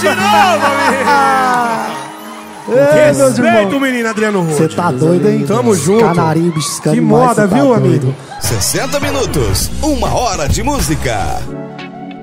Respeito, menino Adriano Rude. Você tá doido, hein? Tamo junto. Canarinho, biscando que mais, moda, tá viu, doido. amigo? 60 minutos, 1 hora de música.